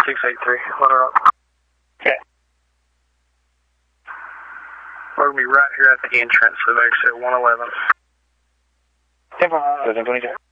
683, let her up. Okay. We're going to be right here at the entrance of exit 111. 10-4, 22.